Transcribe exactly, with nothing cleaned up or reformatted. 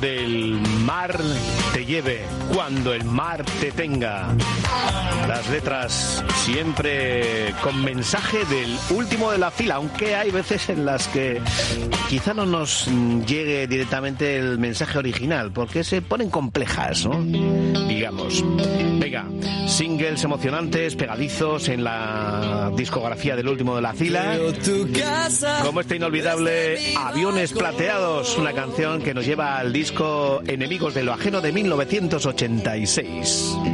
Del mar te lleve, cuando el mar te tenga. Las letras siempre con mensaje del último de la fila, aunque hay veces en las que quizá no nos llegue directamente el mensaje original, porque se ponen complejas, ¿no? Digamos. Venga, singles emocionantes, pegadizos en la discografía del último de la fila, como este inolvidable Aviones Plateados, una canción que nos lleva al disco Enemigos de lo Ajeno de mil novecientos ochenta y seis.